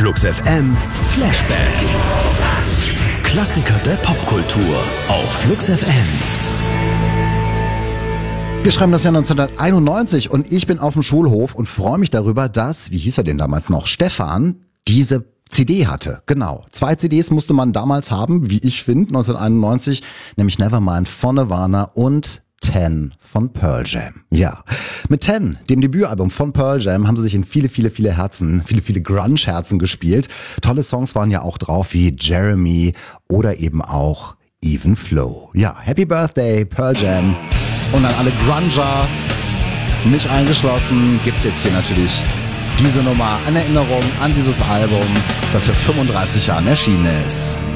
Flux FM Flashback. Klassiker der Popkultur auf Flux FM. Wir schreiben das Jahr 1991 und ich bin auf dem Schulhof und freue mich darüber, dass, wie hieß er denn damals noch, Stefan, diese CD hatte. Genau. 2 CDs musste man damals haben, wie ich finde, 1991, nämlich Nevermind von Nirvana und 10 von Pearl Jam. Ja, mit 10, dem Debütalbum von Pearl Jam, haben sie sich in viele Herzen, viele Grunge-Herzen gespielt. Tolle Songs waren ja auch drauf, wie Jeremy oder eben auch Even Flow. Ja, Happy Birthday, Pearl Jam. Und an alle Grunger, mich eingeschlossen, gibt's jetzt hier natürlich diese Nummer, eine Erinnerung an dieses Album, das für 35 Jahren erschienen ist.